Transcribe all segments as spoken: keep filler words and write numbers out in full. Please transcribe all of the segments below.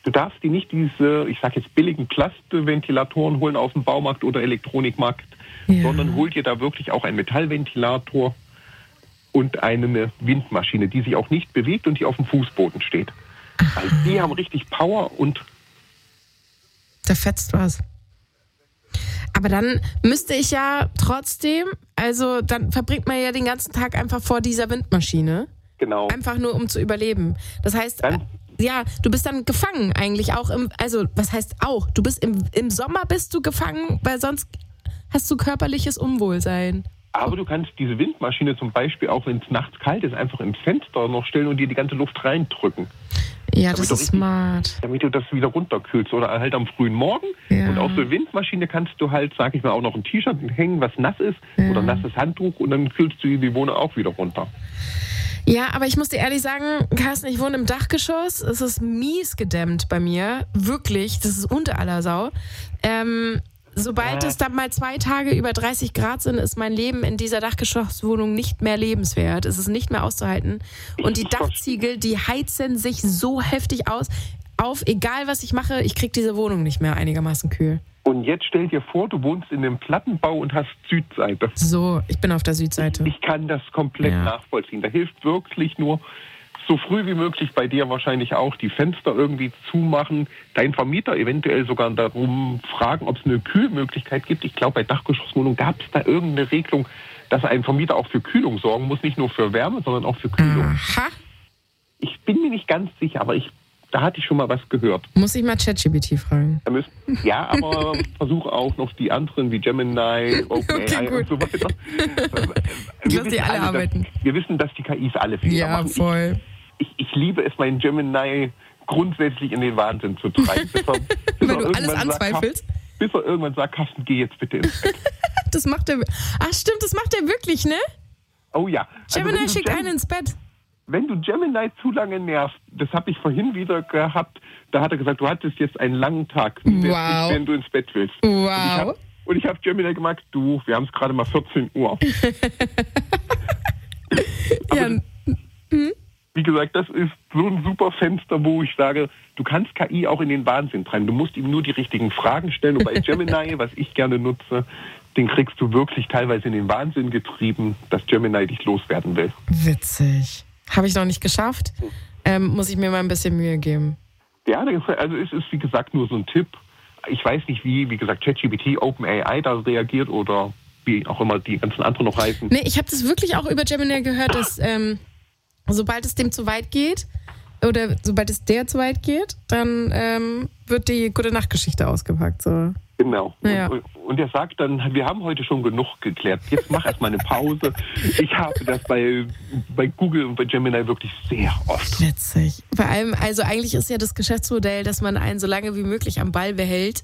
Du darfst dir nicht diese, ich sag jetzt billigen Plastventilatoren holen aus dem Baumarkt oder Elektronikmarkt, ja. sondern hol dir da wirklich auch einen Metallventilator und eine Windmaschine, die sich auch nicht bewegt und die auf dem Fußboden steht. Aha. Weil die haben richtig Power und da fetzt was. Aber dann müsste ich ja trotzdem, also dann verbringt man ja den ganzen Tag einfach vor dieser Windmaschine. Genau. Einfach nur, um zu überleben. Das heißt, dann, ja, du bist dann gefangen eigentlich auch im, also was heißt auch, du bist im, im Sommer bist du gefangen, weil sonst hast du körperliches Unwohlsein. Aber du kannst diese Windmaschine zum Beispiel, auch wenn es nachts kalt ist, einfach ins Fenster noch stellen und dir die ganze Luft reindrücken. Ja, das ist richtig, smart. Damit du das wieder runterkühlst. Oder halt am frühen Morgen. Ja. Und auf so eine Windmaschine kannst du halt, sag ich mal, auch noch ein T-Shirt hängen, was nass ist. Ja. Oder ein nasses Handtuch. Und dann kühlst du die Wohnung auch wieder runter. Ja, aber ich muss dir ehrlich sagen, Carsten, ich wohne im Dachgeschoss. Es ist mies gedämmt bei mir. Wirklich, das ist unter aller Sau. Ähm... Sobald ja. es dann mal zwei Tage über dreißig Grad sind, ist mein Leben in dieser Dachgeschosswohnung nicht mehr lebenswert. Es ist nicht mehr auszuhalten. Und die Dachziegel, die heizen sich so heftig aus. Auf, egal was ich mache, ich kriege diese Wohnung nicht mehr einigermaßen kühl. Und jetzt stell dir vor, du wohnst in einem Plattenbau und hast Südseite. So, ich bin auf der Südseite. Ich kann das komplett ja. nachvollziehen. Da hilft wirklich nur, so früh wie möglich, bei dir wahrscheinlich auch, die Fenster irgendwie zumachen, deinen Vermieter eventuell sogar darum fragen, ob es eine Kühlmöglichkeit gibt. Ich glaube, bei Dachgeschosswohnungen gab es da irgendeine Regelung, dass ein Vermieter auch für Kühlung sorgen muss, nicht nur für Wärme, sondern auch für Kühlung. Aha. Ich bin mir nicht ganz sicher, aber ich, da hatte ich schon mal was gehört. Muss ich mal ChatGPT fragen. Da müssen, ja, aber versuche auch noch die anderen wie Gemini, OpenAI okay, und so weiter. Lass die alle arbeiten. Dass, wir wissen, dass die K Is alle Fehler ja, machen. Ja, voll. Ich, Ich, ich liebe es, meinen Gemini grundsätzlich in den Wahnsinn zu treiben. Bis er, bis Weil du alles anzweifelst? Sagt, bis er irgendwann sagt, Carsten, geh jetzt bitte ins Bett. Das macht er. Ach stimmt, das macht er wirklich, ne? Oh ja. Gemini also, schickt Gem- einen ins Bett. Wenn du Gemini zu lange nervst, das habe ich vorhin wieder gehabt, da hat er gesagt, du hattest jetzt einen langen Tag, wow. nicht, wenn du ins Bett willst. Wow. Und ich habe hab Gemini gemacht, du, wir haben es gerade mal vierzehn Uhr. ja. Das, hm? Wie gesagt, das ist so ein super Fenster, wo ich sage, du kannst K I auch in den Wahnsinn treiben. Du musst ihm nur die richtigen Fragen stellen. Und bei Gemini, was ich gerne nutze, den kriegst du wirklich teilweise in den Wahnsinn getrieben, dass Gemini dich loswerden will. Witzig. Habe ich noch nicht geschafft. Ähm, muss ich mir mal ein bisschen Mühe geben. Ja, also es ist, wie gesagt, nur so ein Tipp. Ich weiß nicht, wie, wie gesagt, ChatGPT, OpenAI da reagiert oder wie auch immer die ganzen anderen noch heißen. Nee, ich habe das wirklich auch über Gemini gehört, dass ähm, sobald es dem zu weit geht oder sobald es der zu weit geht, dann ähm, wird die Gute-Nacht-Geschichte ausgepackt. So. Genau. Ja. Und, und er sagt dann, wir haben heute schon genug geklärt. Jetzt mach erstmal eine Pause. Ich habe das bei, bei Google und bei Gemini wirklich sehr oft. Witzig. Vor allem, also eigentlich ist ja das Geschäftsmodell, dass man einen so lange wie möglich am Ball behält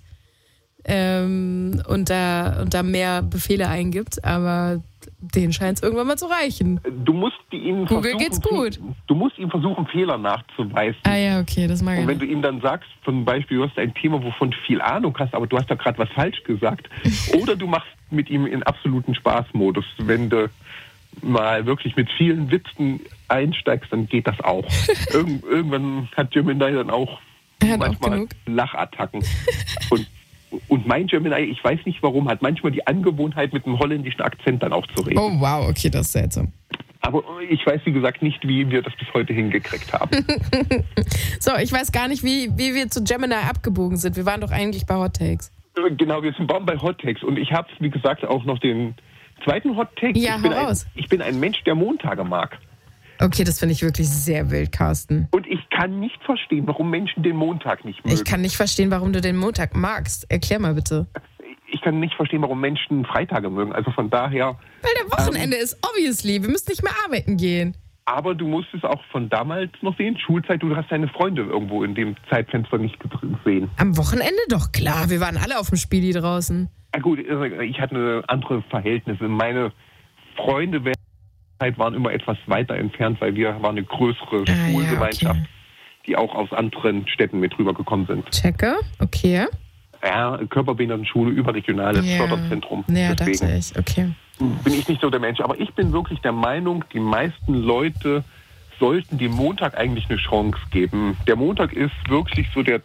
ähm, und, da, und da mehr Befehle eingibt, aber denen scheint es irgendwann mal zu reichen. Du musst ihnen Google versuchen, geht's gut. Du musst ihm versuchen, Fehler nachzuweisen. Ah ja, okay, das mag ich. Und wenn du ihm dann sagst, zum Beispiel, du hast ein Thema, wovon du viel Ahnung hast, aber du hast da gerade was falsch gesagt. Oder du machst mit ihm in absoluten Spaßmodus. Wenn du mal wirklich mit vielen Witzen einsteigst, dann geht das auch. Irgend, irgendwann hat Gemini dann auch er manchmal auch Lachattacken. Und Und mein Gemini, ich weiß nicht warum, hat manchmal die Angewohnheit, mit einem holländischen Akzent dann auch zu reden. Oh wow, okay, das ist seltsam. Aber ich weiß, wie gesagt, nicht, wie wir das bis heute hingekriegt haben. So, ich weiß gar nicht, wie, wie wir zu Gemini abgebogen sind. Wir waren doch eigentlich bei Hot Takes. Genau, wir sind bei Hot Takes. Und ich habe, wie gesagt, auch noch den zweiten Hot Take. Ja, ich, bin hau ein, raus. ich bin ein Mensch, der Montage mag. Okay, das finde ich wirklich sehr wild, Carsten. Und ich kann nicht verstehen, warum Menschen den Montag nicht mögen. Ich kann nicht verstehen, warum du den Montag magst. Erklär mal bitte. Ich kann nicht verstehen, warum Menschen Freitage mögen. Also von daher... Weil der Wochenende ähm, ist, obviously. Wir müssen nicht mehr arbeiten gehen. Aber du musst es auch von damals noch sehen. Schulzeit, du hast deine Freunde irgendwo in dem Zeitfenster nicht gesehen. Am Wochenende doch, klar. Wir waren alle auf dem Spieli draußen. Ja gut, ich hatte andere Verhältnisse. Meine Freunde waren immer etwas weiter entfernt, weil wir waren eine größere ah, Schulgemeinschaft, ja, okay, die auch aus anderen Städten mit rübergekommen sind. Checke, okay. Ja, Körperbehindertenschule, überregionales ja. Förderzentrum. Ja, deswegen dachte ich, okay. Bin ich nicht so der Mensch. Aber ich bin wirklich der Meinung, die meisten Leute sollten dem Montag eigentlich eine Chance geben. Der Montag ist wirklich so der